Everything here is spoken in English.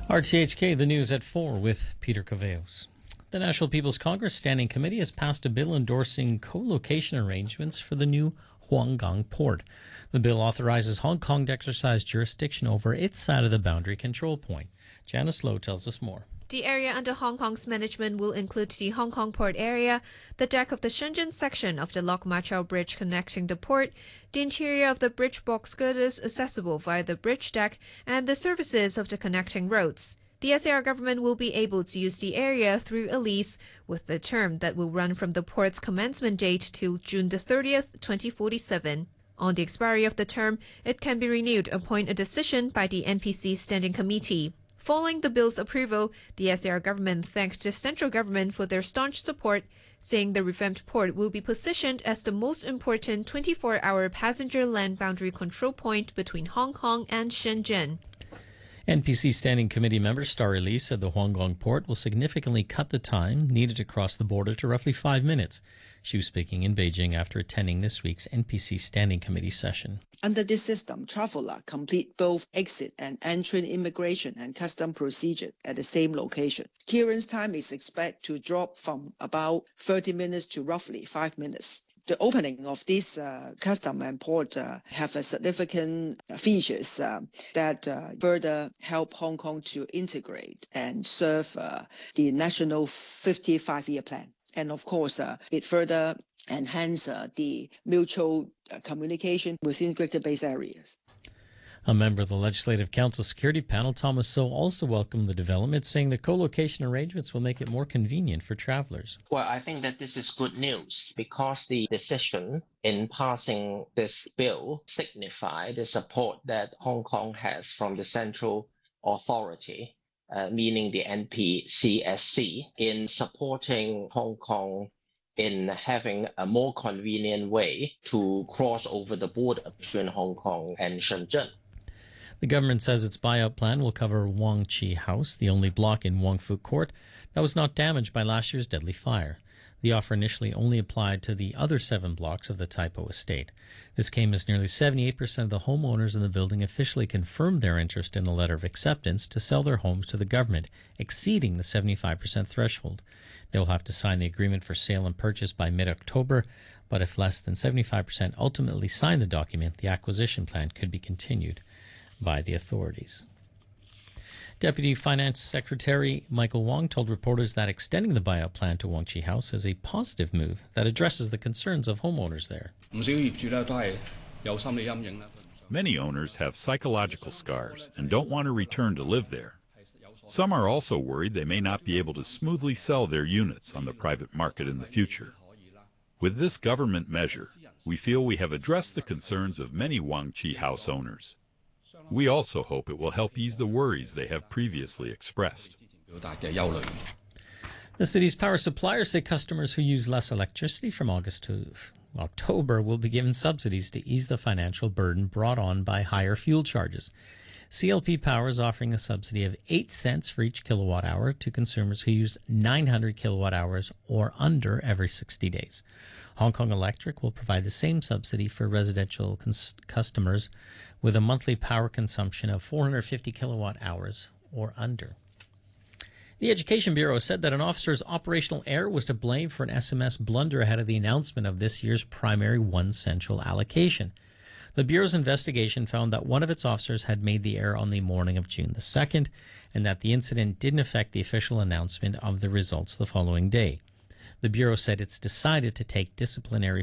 RTHK, the news at 4 with Peter Caveos. The National People's Congress Standing Committee has passed a bill endorsing co-location arrangements for the new Huanggang port. The bill authorizes Hong Kong to exercise jurisdiction over its side of the boundary control point. Janice Lowe tells us more. The area under Hong Kong's management will include the Hong Kong port area, the deck of the Shenzhen section of the Lok Ma Chau Bridge connecting the port, the interior of the bridge box girders accessible via the bridge deck, and the surfaces of the connecting roads. The SAR government will be able to use the area through a lease, with the term that will run from the port's commencement date till June 30th, 2047. On the expiry of the term, it can be renewed upon a decision by the NPC Standing Committee. Following the bill's approval, the SAR government thanked the central government for their staunch support, saying the revamped port will be positioned as the most important 24-hour passenger land boundary control point between Hong Kong and Shenzhen. NPC Standing Committee member Starry Lee said the Huanggang port will significantly cut the time needed to cross the border to roughly 5 minutes. She was speaking in Beijing after attending this week's NPC Standing Committee session. Under this system, travelers complete both exit and entry immigration and custom procedure at the same location. Clearance time is expected to drop from about 30 minutes to roughly 5 minutes. The opening of this custom and port have a significant features that further help Hong Kong to integrate and serve the national 55-year plan. And of course, it further enhance the mutual communication within Greater Bay areas. A member of the Legislative Council Security Panel, Thomas So, also welcomed the development, saying the co-location arrangements will make it more convenient for travelers. Well, I think that this is good news because the decision in passing this bill signifies the support that Hong Kong has from the central authority, meaning the NPCSC, in supporting Hong Kong in having a more convenient way to cross over the border between Hong Kong and Shenzhen. The government says its buyout plan will cover Wong Chi House, the only block in Wong Fu Court that was not damaged by last year's deadly fire. The offer initially only applied to the other 7 blocks of the Tai Po estate. This came as nearly 78% of the homeowners in the building officially confirmed their interest in a letter of acceptance to sell their homes to the government, exceeding the 75% threshold. They will have to sign the agreement for sale and purchase by mid-October, but if less than 75% ultimately sign the document, the acquisition plan could be continued by the authorities. Deputy Finance Secretary Michael Wong told reporters that extending the buyout plan to Wong Chi House is a positive move that addresses the concerns of homeowners there. Many owners have psychological scars and don't want to return to live there. Some are also worried they may not be able to smoothly sell their units on the private market in the future. With this government measure, we feel we have addressed the concerns of many Wong Chi House owners. We also hope it will help ease the worries they have previously expressed. The city's power suppliers say customers who use less electricity from August to October will be given subsidies to ease the financial burden brought on by higher fuel charges. CLP Power is offering a subsidy of 8 cents for each kilowatt hour to consumers who use 900 kilowatt hours or under every 60 days. Hong Kong Electric will provide the same subsidy for residential customers with a monthly power consumption of 450 kilowatt hours or under. The Education Bureau said that an officer's operational error was to blame for an SMS blunder ahead of the announcement of this year's primary One Central allocation. The Bureau's investigation found that one of its officers had made the error on the morning of June the 2nd, and that the incident didn't affect the official announcement of the results the following day. The Bureau said it's decided to take disciplinary